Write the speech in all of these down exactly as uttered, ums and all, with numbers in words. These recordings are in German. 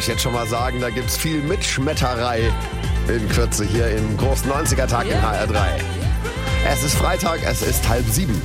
euch jetzt schon mal sagen, da gibt's viel Mitschmetterei in Kürze hier im großen neunziger-Tag in H R drei. Es ist Freitag, es ist halb sieben.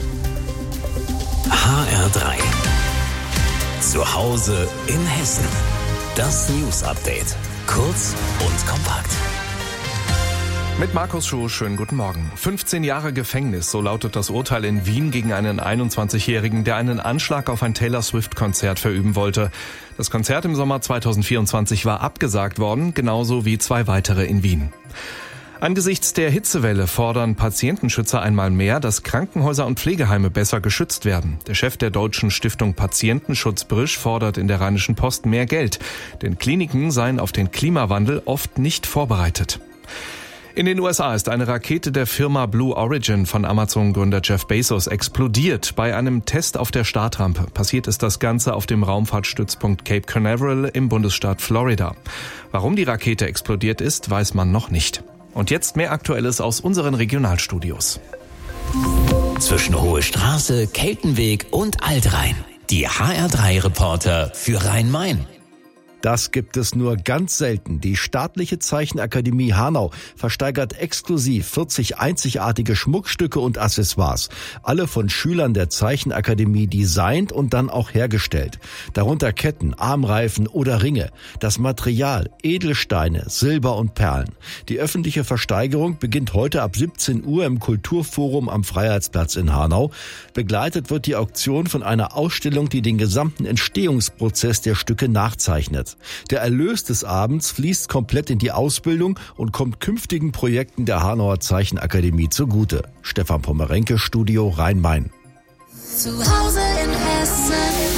H R drei. Zu Hause in Hessen. Das News Update. Kurz und kompakt. Mit Markus Schuh, schönen guten Morgen. fünfzehn Jahre Gefängnis, so lautet das Urteil in Wien gegen einen einundzwanzigjährigen, der einen Anschlag auf ein Taylor Swift-Konzert verüben wollte. Das Konzert im Sommer zweitausendvierundzwanzig war abgesagt worden, genauso wie zwei weitere in Wien. Angesichts der Hitzewelle fordern Patientenschützer einmal mehr, dass Krankenhäuser und Pflegeheime besser geschützt werden. Der Chef der Deutschen Stiftung Patientenschutz Brisch fordert in der Rheinischen Post mehr Geld, denn Kliniken seien auf den Klimawandel oft nicht vorbereitet. In den U S A ist eine Rakete der Firma Blue Origin von Amazon-Gründer Jeff Bezos explodiert. Bei einem Test auf der Startrampe passiert ist das Ganze auf dem Raumfahrtstützpunkt Cape Canaveral im Bundesstaat Florida. Warum die Rakete explodiert ist, weiß man noch nicht. Und jetzt mehr Aktuelles aus unseren Regionalstudios. Zwischen Hohe Straße, Keltenweg und Altrhein. Die H R drei Reporter für Rhein-Main. Das gibt es nur ganz selten. Die Staatliche Zeichenakademie Hanau versteigert exklusiv vierzig einzigartige Schmuckstücke und Accessoires. Alle von Schülern der Zeichenakademie designt und dann auch hergestellt. Darunter Ketten, Armreifen oder Ringe. Das Material, Edelsteine, Silber und Perlen. Die öffentliche Versteigerung beginnt heute ab siebzehn Uhr im Kulturforum am Freiheitsplatz in Hanau. Begleitet wird die Auktion von einer Ausstellung, die den gesamten Entstehungsprozess der Stücke nachzeichnet. Der Erlös des Abends fließt komplett in die Ausbildung und kommt künftigen Projekten der Hanauer Zeichenakademie zugute. Stefan Pommerenke, Studio Rhein-Main. Zu Hause in Hessen.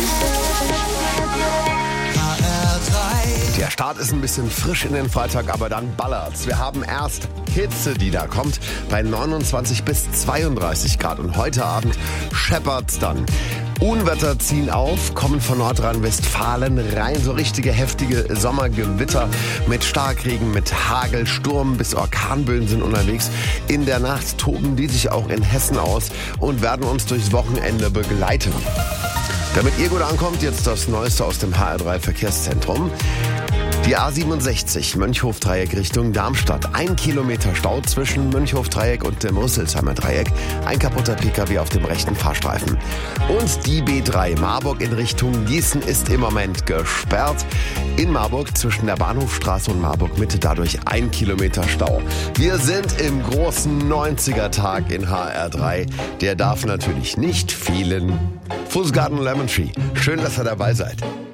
H R drei. Der Start ist ein bisschen frisch in den Freitag, aber dann ballert's. Wir haben erst Hitze, die da kommt, bei neunundzwanzig bis zweiunddreißig Grad. Und heute Abend scheppert's dann. Unwetter ziehen auf, kommen von Nordrhein-Westfalen rein. So richtige heftige Sommergewitter mit Starkregen, mit Hagel, Sturm bis Orkanböen sind unterwegs. In der Nacht toben die sich auch in Hessen aus und werden uns durchs Wochenende begleiten. Damit ihr gut ankommt, jetzt das Neueste aus dem H R drei Verkehrszentrum. Die A siebenundsechzig, Mönchhof-Dreieck Richtung Darmstadt. Ein Kilometer Stau zwischen Mönchhof-Dreieck und dem Rüsselsheimer Dreieck. Ein kaputter Pkw auf dem rechten Fahrstreifen. Und die B drei, Marburg in Richtung Gießen, ist im Moment gesperrt. In Marburg zwischen der Bahnhofstraße und Marburg Mitte dadurch ein Kilometer Stau. Wir sind im großen neunziger-Tag in H R drei. Der darf natürlich nicht fehlen. Fußgarten Lemon Tree. Schön, dass ihr dabei seid.